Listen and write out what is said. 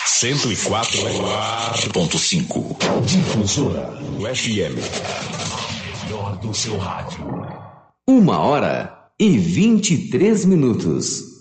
104,5. Difusora do FM. Melhor do seu rádio. 1h23.